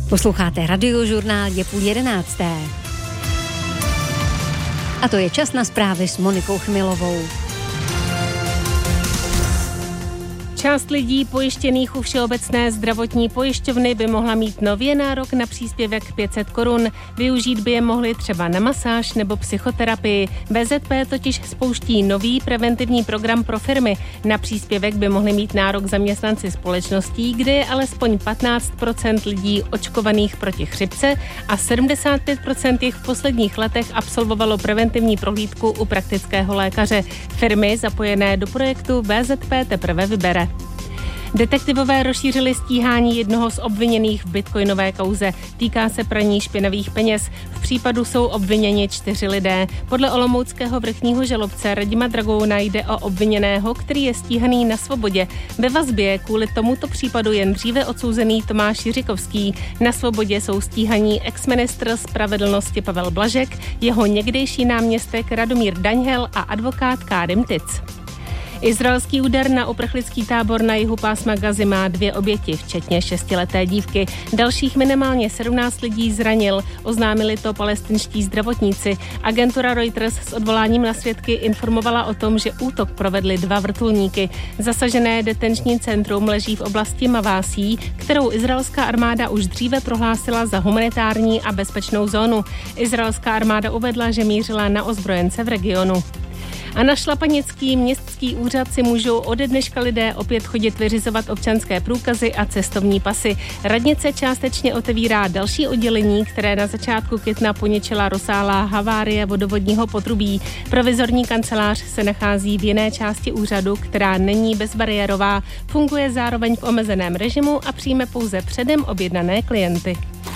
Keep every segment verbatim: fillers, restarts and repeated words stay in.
Posloucháte Radiožurnál, je půl jedenácté. A to je čas na zprávy s Monikou Chmilovou. Část lidí pojištěných u Všeobecné zdravotní pojišťovny by mohla mít nově nárok na příspěvek pět set korun. Využít by je mohli třeba na masáž nebo psychoterapii. B Z P totiž spouští nový preventivní program pro firmy. Na příspěvek by mohli mít nárok zaměstnanci společností, kde je alespoň patnáct procent lidí očkovaných proti chřipce a sedmdesát pět procent jich v posledních letech absolvovalo preventivní prohlídku u praktického lékaře. Firmy zapojené do projektu B Z P teprve vybere. Detektivové rozšířili stíhání jednoho z obviněných v bitcoinové kauze. Týká se praní špinavých peněz. V případu jsou obviněni čtyři lidé. Podle olomouckého vrchního žalobce Radima Dragouna jde o obviněného, který je stíhaný na svobodě. Ve vazbě kvůli tomuto případu jen dříve odsouzený Tomáš Jiřikovský. Na svobodě jsou stíhaní exministr spravedlnosti Pavel Blažek, jeho někdejší náměstek Radomír Daňhel a advokát Kárim Tic. Izraelský úder na uprchlický tábor na jihu pásma Gazy má dvě oběti, včetně šestileté dívky. Dalších minimálně sedmnáct lidí zranil, oznámili to palestinští zdravotníci. Agentura Reuters s odvoláním na svědky informovala o tom, že útok provedli dva vrtulníky. Zasažené detenční centrum leží v oblasti Mavásí, kterou izraelská armáda už dříve prohlásila za humanitární a bezpečnou zónu. Izraelská armáda uvedla, že mířila na ozbrojence v regionu. A na šlapanický městský úřad si můžou ode dneška lidé opět chodit vyřizovat občanské průkazy a cestovní pasy. Radnice částečně otevírá další oddělení, které na začátku května poničila rozsáhlá havárie vodovodního potrubí. Provizorní kancelář se nachází v jiné části úřadu, která není bezbariérová, funguje zároveň v omezeném režimu a přijme pouze předem objednané klienty.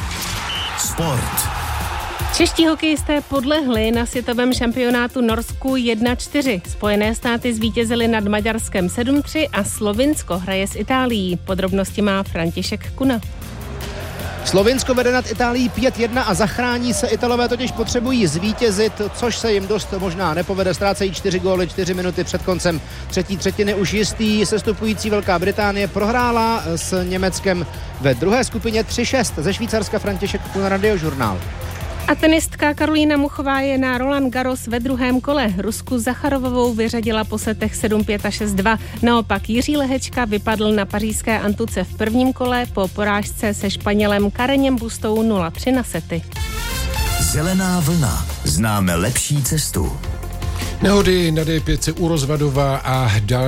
Sport. Čeští hokejisté podlehli na světovém šampionátu Norsku jedna čtyři. Spojené státy zvítězily nad Maďarskem sedm tři a Slovinsko hraje s Itálií. Podrobnosti má František Kuna. Slovinsko vede nad Itálií pět jedna a zachrání se. Italové totiž potřebují zvítězit, což se jim dost možná nepovede. Ztrácejí čtyři góly, čtyři minuty před koncem třetí třetiny. Už jistý sestupující Velká Británie prohrála s Německem ve druhé skupině tři šest. Ze Švýcarska František Kuna, Radiožurnál. A tenistka Karolína Muchová je na Roland Garros ve druhém kole. Rusku Zacharovovou vyřadila po setech sedm pět a šest dva. Naopak Jiří Lehečka vypadl na pařížské Antuce v prvním kole po porážce se Španělem Kareněm Bustou nula tři na sety. Zelená vlna. Známe lepší cestu. Nehody na D pět u Rozvadova a dál